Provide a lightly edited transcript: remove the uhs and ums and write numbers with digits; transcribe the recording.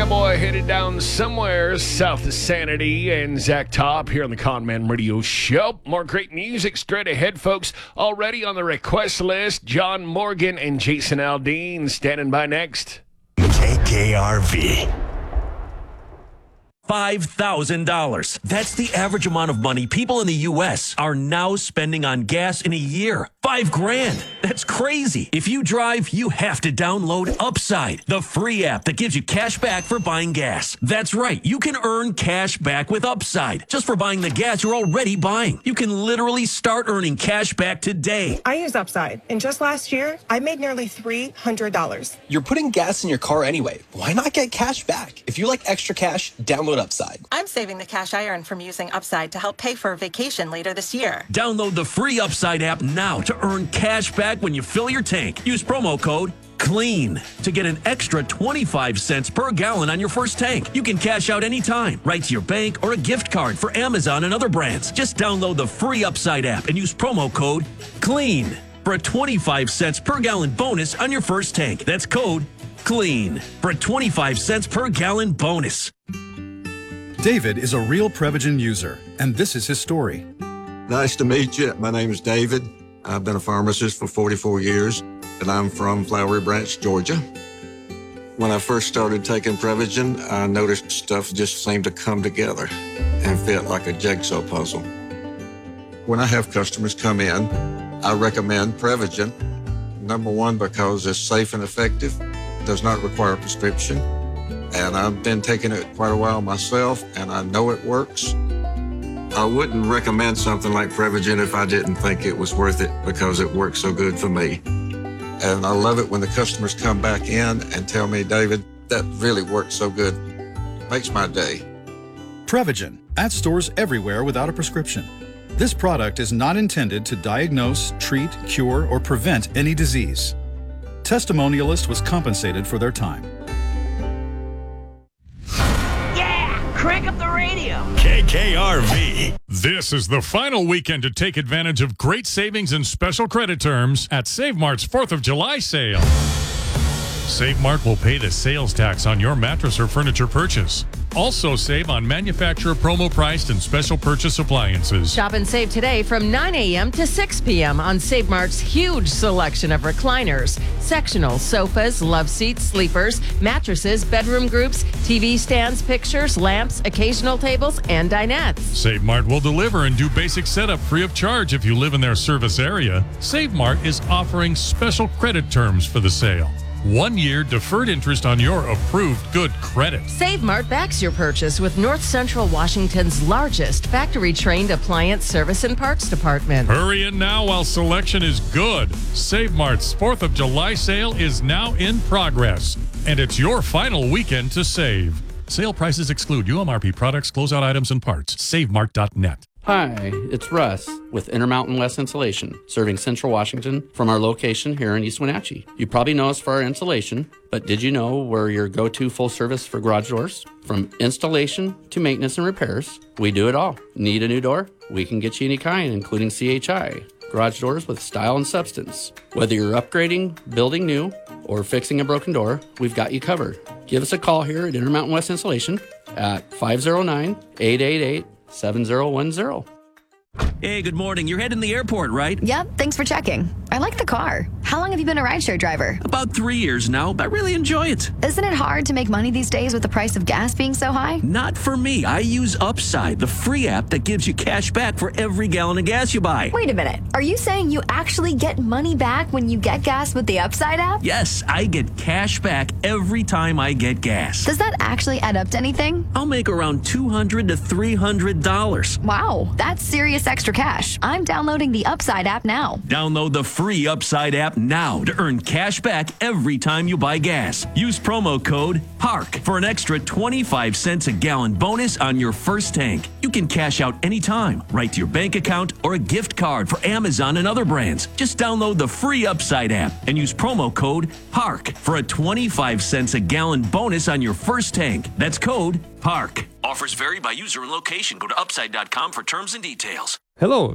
Boy headed down somewhere south of Sanity, and Zach Top here on the Conman Radio Show. More great music straight ahead, folks. Already on the request list, John Morgan and Jason Aldean standing by next. KKRV. $5,000. That's the average amount of money people in the U.S. are now spending on gas in a year. $5,000. That's crazy. If you drive, you have to download Upside, the free app that gives you cash back for buying gas. That's right. You can earn cash back with Upside just for buying the gas you're already buying. You can literally start earning cash back today. I use Upside, and just last year, I made nearly $300. You're putting gas in your car anyway. Why not get cash back? If you like extra cash, download Upside. I'm saving the cash I earn from using Upside to help pay for a vacation later this year. Download the free Upside app now to earn cash back when you fill your tank. Use promo code CLEAN to get an extra 25 cents per gallon on your first tank. You can cash out anytime, right to your bank or a gift card for Amazon and other brands. Just download the free Upside app and use promo code CLEAN for a 25 cents per gallon bonus on your first tank. That's code CLEAN for a 25 cents per gallon bonus. David is a real Prevagen user, and this is his story. Nice to meet you. My name is David. I've been a pharmacist for 44 years, and I'm from Flowery Branch, Georgia. When I first started taking Prevagen, I noticed stuff just seemed to come together and fit like a jigsaw puzzle. When I have customers come in, I recommend Prevagen. Number one, because it's safe and effective, does not require a prescription. And I've been taking it quite a while myself, and I know it works. I wouldn't recommend something like Prevagen if I didn't think it was worth it because it works so good for me. And I love it when the customers come back in and tell me, David, that really works so good. Makes my day. Prevagen, at stores everywhere without a prescription. This product is not intended to diagnose, treat, cure, or prevent any disease. Testimonialist was compensated for their time. Crank up the radio. KKRV. This is the final weekend to take advantage of great savings and special credit terms at Save Mart's 4th of July sale. Save Mart will pay the sales tax on your mattress or furniture purchase. Also save on manufacturer promo priced and special purchase appliances. Shop and save today from 9 a.m. to 6 p.m. on Save Mart's huge selection of recliners, sectional sofas, love seats, sleepers, mattresses, bedroom groups, TV stands, pictures, lamps, occasional tables, and dinettes. Save Mart will deliver and do basic setup free of charge if you live in their service area. Save Mart is offering special credit terms for the sale. 1 year deferred interest on your approved good credit. Save Mart backs your purchase with North Central Washington's largest factory-trained appliance service and parts department. Hurry in now while selection is good. Save Mart's 4th of July sale is now in progress, and it's your final weekend to save. Sale prices exclude UMRP products, closeout items, and parts. SaveMart.net. Hi, it's Russ with Intermountain West Insulation, serving Central Washington from our location here in East Wenatchee. You probably know us for our insulation, but did you know we're your go-to full service for garage doors? From installation to maintenance and repairs, we do it all. Need a new door? We can get you any kind, including CHI. Garage doors with style and substance. Whether you're upgrading, building new, or fixing a broken door, we've got you covered. Give us a call here at Intermountain West Insulation at 509-888-7010. Hey, good morning. You're heading to the airport, right? Yep, thanks for checking. I like the car. How long have you been a rideshare driver? About 3 years now, but I really enjoy it. Isn't it hard to make money these days with the price of gas being so high? Not for me. I use Upside, the free app that gives you cash back for every gallon of gas you buy. Wait a minute. Are you saying you actually get money back when you get gas with the Upside app? Yes, I get cash back every time I get gas. Does that actually add up to anything? I'll make around $200 to $300. Wow, that's serious extra cash. I'm downloading the Upside app now. Download the free Upside app now to earn cash back every time you buy gas. Use promo code PARK for an extra 25 cents a gallon bonus on your first tank. You can cash out anytime, right to your bank account or a gift card for Amazon and other brands. Just download the free Upside app and use promo code PARK for a 25 cents a gallon bonus on your first tank. That's code PARK. Offers vary by user and location. Go to upside.com for terms and details. Hello,